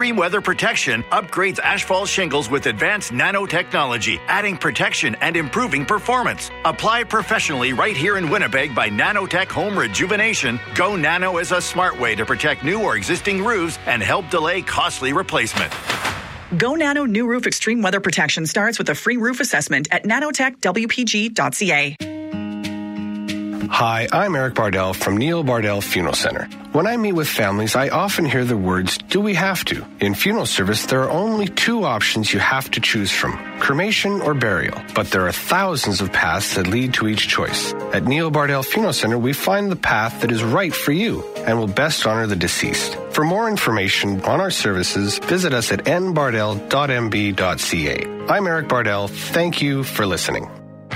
Extreme Weather Protection upgrades asphalt shingles with advanced nanotechnology, adding protection and improving performance. Apply professionally right here in Winnipeg by Nanotech Home Rejuvenation. Go Nano is a smart way to protect new or existing roofs and help delay costly replacement. Go Nano New Roof Extreme Weather Protection starts with a free roof assessment at nanotechwpg.ca. Hi, I'm Eric Bardell from Neil Bardell Funeral Center. When I meet with families, I often hear the words, do we have to? In funeral service, there are only two options you have to choose from, cremation or burial. But there are thousands of paths that lead to each choice. At Neil Bardell Funeral Center, we find the path that is right for you and will best honor the deceased. For more information on our services, visit us at nbardell.mb.ca. I'm Eric Bardell. Thank you for listening.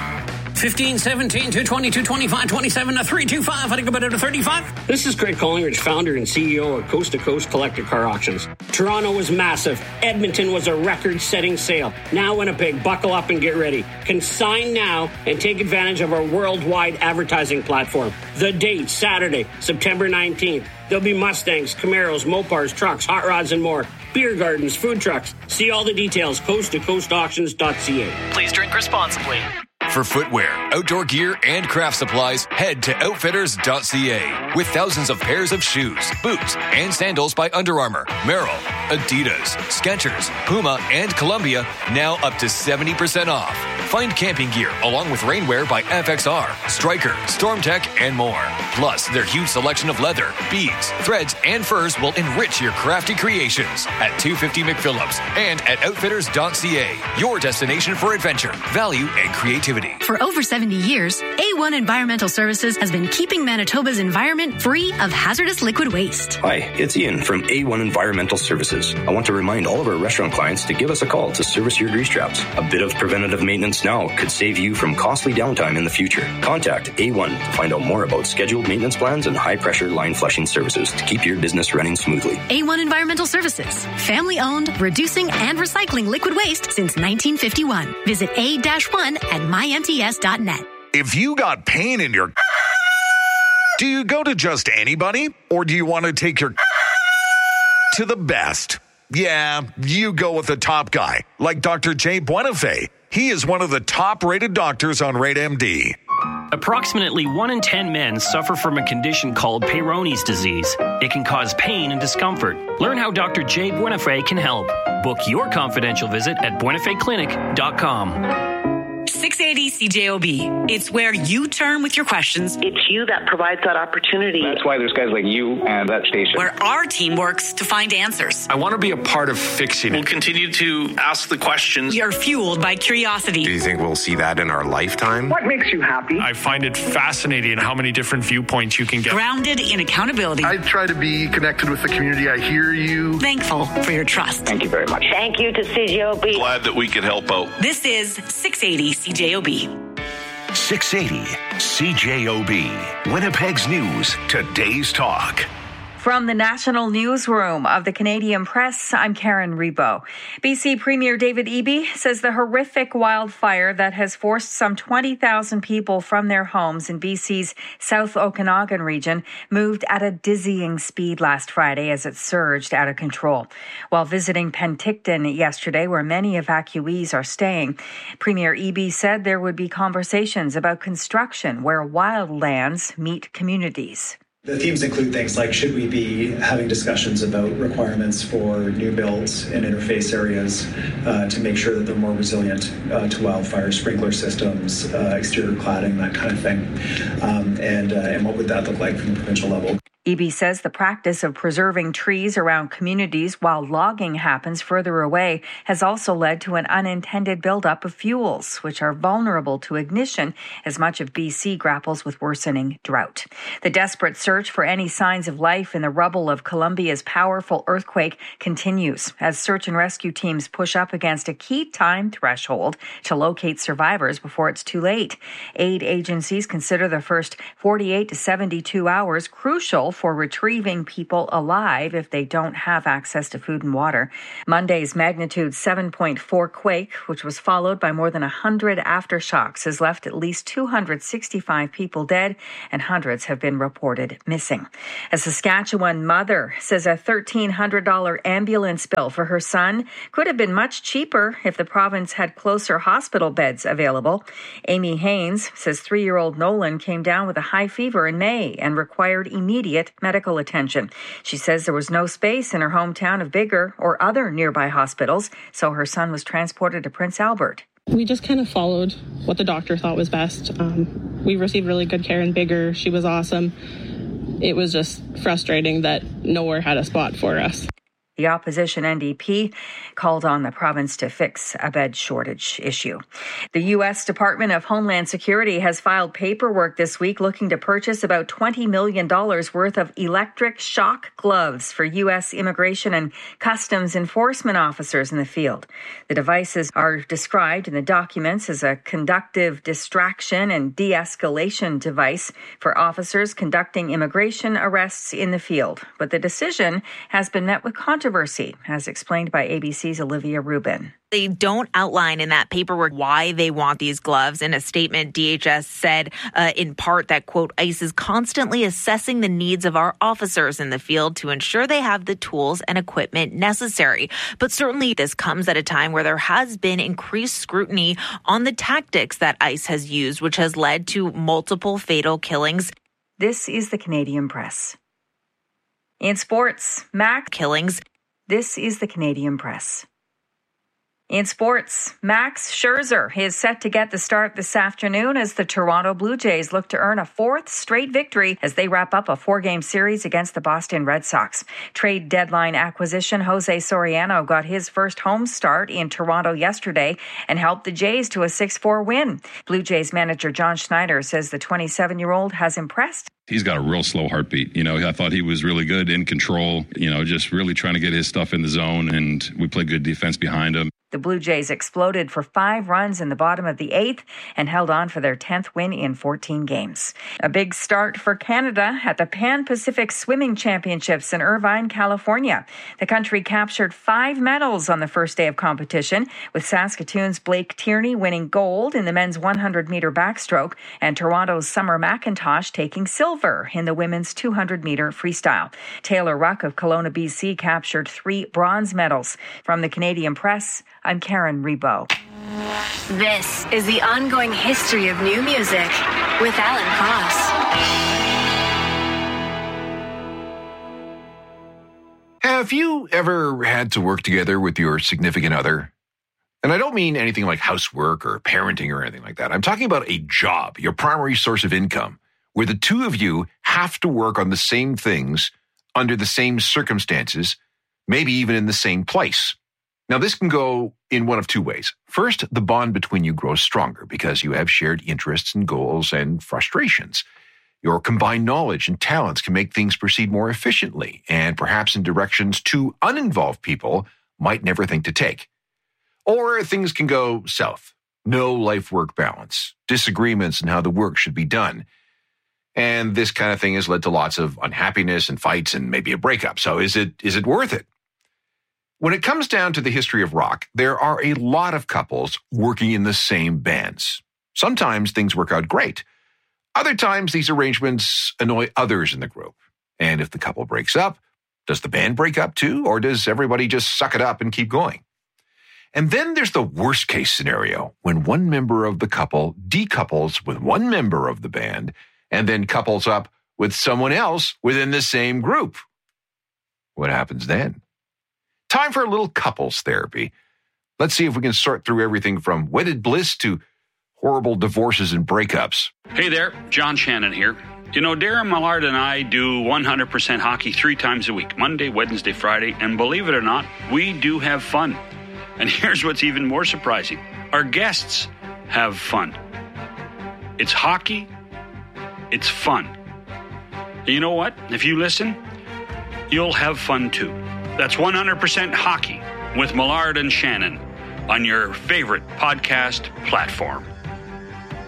15, 17, 220, 225, 27, 325. I think about it to 35. This is Greg Collingridge, founder and CEO of Coast to Coast Collector Car Auctions. Toronto was massive. Edmonton was a record-setting sale. Now Winnipeg, buckle up and get ready. Consign now and take advantage of our worldwide advertising platform. The date, Saturday, September 19th. There'll be Mustangs, Camaros, Mopars, trucks, hot rods, and more. Beer gardens, food trucks. See all the details, coasttocoastauctions.ca. Please drink responsibly. For footwear, outdoor gear, and craft supplies, head to outfitters.ca. With thousands of pairs of shoes, boots, and sandals by Under Armour, Merrell, Adidas, Skechers, Puma, and Columbia, now up to 70% off. Find camping gear along with rainwear by FXR, Stryker, StormTech, and more. Plus, their huge selection of leather, beads, threads, and furs will enrich your crafty creations at 250 McPhillips and at outfitters.ca. Your destination for adventure, value, and creativity. For over 70 years, A1 Environmental Services has been keeping Manitoba's environment free of hazardous liquid waste. Hi, it's Ian from A1 Environmental Services. I want to remind all of our restaurant clients to give us a call to service your grease traps. A bit of preventative maintenance now could save you from costly downtime in the future. Contact A1 to find out more about scheduled maintenance plans and high-pressure line flushing services to keep your business running smoothly. A1 Environmental Services, family-owned, reducing and recycling liquid waste since 1951. Visit A-1 at mynts.net. If you got pain in your... Do you go to just anybody? Or do you want to take your... to the best? Yeah, you go with the top guy, like Dr. Jay Buenafé. He is one of the top-rated doctors on RateMD. Approximately 1 in 10 men suffer from a condition called Peyronie's disease. It can cause pain and discomfort. Learn how Dr. Jay Buenafé can help. Book your confidential visit at buenafeclinic.com. 680 CJOB. It's where you turn with your questions. It's you that provides that opportunity. That's why there's guys like you and that station. Where our team works to find answers. I want to be a part of fixing it. We'll continue to ask the questions. We are fueled by curiosity. Do you think we'll see that in our lifetime? What makes you happy? I find it fascinating how many different viewpoints you can get. Grounded in accountability. I try to be connected with the community. I hear you. Thankful for your trust. Thank you very much. Thank you to CJOB. Glad that we could help out. This is 680 CJOB. 680 CJOB. Winnipeg's News. Today's Talk. From the National Newsroom of the Canadian Press, I'm Karen Rebo. BC Premier David Eby says the horrific wildfire that has forced some 20,000 people from their homes in BC's South Okanagan region moved at a dizzying speed last Friday as it surged out of control. While visiting Penticton yesterday, where many evacuees are staying, Premier Eby said there would be conversations about construction where wildlands meet communities. The themes include things like, should we be having discussions about requirements for new builds and interface areas to make sure that they're more resilient to wildfire, sprinkler systems, exterior cladding, that kind of thing. And what would that look like from the provincial level? Eby says the practice of preserving trees around communities while logging happens further away has also led to an unintended buildup of fuels, which are vulnerable to ignition as much of BC grapples with worsening drought. The desperate search for any signs of life in the rubble of Colombia's powerful earthquake continues as search and rescue teams push up against a key time threshold to locate survivors before it's too late. Aid agencies consider the first 48 to 72 hours crucial for retrieving people alive if they don't have access to food and water. Monday's magnitude 7.4 quake, which was followed by more than 100 aftershocks, has left at least 265 people dead and hundreds have been reported missing. A Saskatchewan mother says a $1,300 ambulance bill for her son could have been much cheaper if the province had closer hospital beds available. Amy Haynes says 3-year-old Nolan came down with a high fever in May and required immediate medical attention. She says there was no space in her hometown of Biggar or other nearby hospitals, so her son was transported to Prince Albert. We just kind of followed what the doctor thought was best. We received really good care in Biggar. She was awesome. It was just frustrating that nowhere had a spot for us. The opposition NDP called on the province to fix a bed shortage issue. The U.S. Department of Homeland Security has filed paperwork this week looking to purchase about $20 million worth of electric shock gloves for U.S. immigration and customs enforcement officers in the field. The devices are described in the documents as a conductive distraction and de-escalation device for officers conducting immigration arrests in the field. But the decision has been met with controversy, as explained by ABC's Olivia Rubin. They don't outline in that paperwork why they want these gloves. In a statement, DHS said in part that, quote, ICE is constantly assessing the needs of our officers in the field to ensure they have the tools and equipment necessary. But certainly this comes at a time where there has been increased scrutiny on the tactics that ICE has used, which has led to multiple fatal killings. This is the Canadian Press. In sports, Max killings. This is the Canadian Press. In sports, Max Scherzer is set to get the start this afternoon as the Toronto Blue Jays look to earn a 4th straight victory as they wrap up a 4-game series against the Boston Red Sox. Trade deadline acquisition Jose Soriano got his first home start in Toronto yesterday and helped the Jays to a 6-4 win. Blue Jays manager John Schneider says the 27-year-old has impressed. He's got a real slow heartbeat. I thought he was really good, in control, just really trying to get his stuff in the zone, and we played good defense behind him. The Blue Jays exploded for 5 runs in the bottom of the 8th and held on for their 10th win in 14 games. A big start for Canada at the Pan-Pacific Swimming Championships in Irvine, California. The country captured 5 medals on the first day of competition, with Saskatoon's Blake Tierney winning gold in the men's 100-meter backstroke and Toronto's Summer McIntosh taking silver in the women's 200-meter freestyle. Taylor Ruck of Kelowna, BC captured 3 bronze medals. From the Canadian Press, I'm Karen Rebo. This is the ongoing history of new music with Alan Cross. Have you ever had to work together with your significant other? And I don't mean anything like housework or parenting or anything like that. I'm talking about a job, your primary source of income, where the two of you have to work on the same things under the same circumstances, maybe even in the same place. Now, this can go in one of 2 ways. First, the bond between you grows stronger because you have shared interests and goals and frustrations. Your combined knowledge and talents can make things proceed more efficiently and perhaps in directions 2 uninvolved people might never think to take. Or things can go south. No life-work balance, disagreements on how the work should be done. And this kind of thing has led to lots of unhappiness and fights and maybe a breakup. So is it worth it? When it comes down to the history of rock, there are a lot of couples working in the same bands. Sometimes things work out great. Other times these arrangements annoy others in the group. And if the couple breaks up, does the band break up too? Or does everybody just suck it up and keep going? And then there's the worst case scenario when one member of the couple decouples with one member of the band and then couples up with someone else within the same group. What happens then? Time for a little couples therapy. Let's see if we can sort through everything from wedded bliss to horrible divorces and breakups. Hey there, John Shannon here. Darren Millard and I do 100% hockey 3 times a week, Monday, Wednesday, Friday, and believe it or not, we do have fun. And here's what's even more surprising. Our guests have fun. It's hockey. It's fun. And you know what? If you listen, you'll have fun too. That's 100% Hockey with Millard and Shannon on your favorite podcast platform.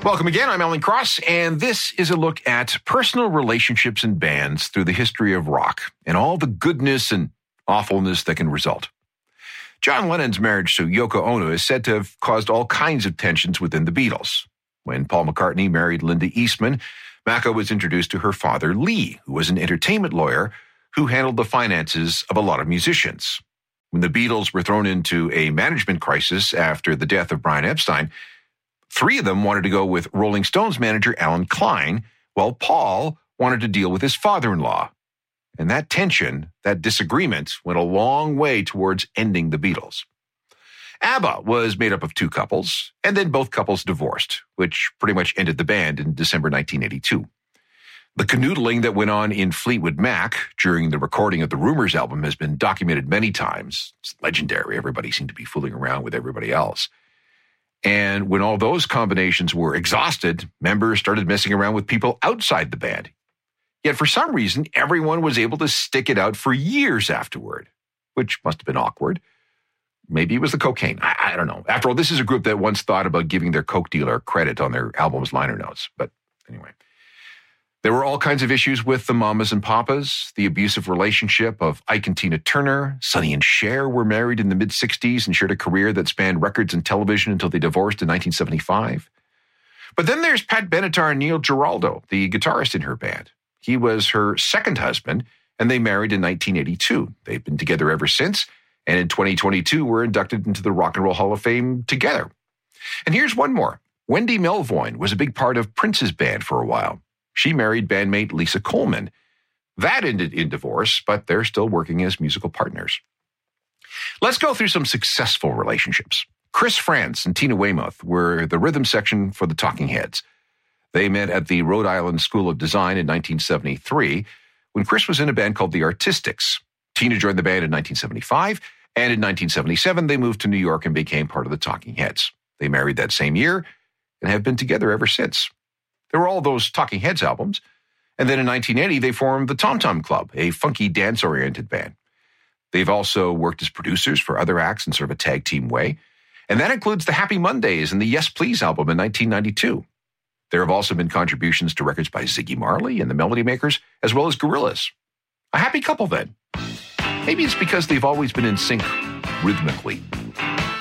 Welcome again. I'm Alan Cross, and this is a look at personal relationships and bands through the history of rock and all the goodness and awfulness that can result. John Lennon's marriage to Yoko Ono is said to have caused all kinds of tensions within the Beatles. When Paul McCartney married Linda Eastman, Mako was introduced to her father, Lee, who was an entertainment lawyer who handled the finances of a lot of musicians. When the Beatles were thrown into a management crisis after the death of Brian Epstein, 3 of them wanted to go with Rolling Stones manager Alan Klein, while Paul wanted to deal with his father-in-law. And that tension, that disagreement, went a long way towards ending the Beatles. ABBA was made up of 2 couples, and then both couples divorced, which pretty much ended the band in December 1982. The canoodling that went on in Fleetwood Mac during the recording of the Rumours album has been documented many times. It's legendary. Everybody seemed to be fooling around with everybody else. And when all those combinations were exhausted, members started messing around with people outside the band. Yet for some reason, everyone was able to stick it out for years afterward, which must have been awkward. Maybe it was the cocaine. I don't know. After all, this is a group that once thought about giving their coke dealer credit on their album's liner notes. But anyway, there were all kinds of issues with the Mamas and Papas, the abusive relationship of Ike and Tina Turner. Sonny and Cher were married in the mid-'60s and shared a career that spanned records and television until they divorced in 1975. But then there's Pat Benatar and Neil Giraldo, the guitarist in her band. He was her second husband, and they married in 1982. They've been together ever since, and in 2022 were inducted into the Rock and Roll Hall of Fame together. And here's one more. Wendy Melvoin was a big part of Prince's band for a while. She married bandmate Lisa Coleman. That ended in divorce, but they're still working as musical partners. Let's go through some successful relationships. Chris Frantz and Tina Weymouth were the rhythm section for the Talking Heads. They met at the Rhode Island School of Design in 1973 when Chris was in a band called the Artistics. Tina joined the band in 1975, and in 1977 they moved to New York and became part of the Talking Heads. They married that same year and have been together ever since. There were all those Talking Heads albums. And then in 1980, they formed the Tom Tom Club, a funky dance-oriented band. They've also worked as producers for other acts in sort of a tag team way. And that includes the Happy Mondays and the Yes Please album in 1992. There have also been contributions to records by Ziggy Marley and the Melody Makers, as well as Gorillaz. A happy couple then. Maybe it's because they've always been in sync rhythmically.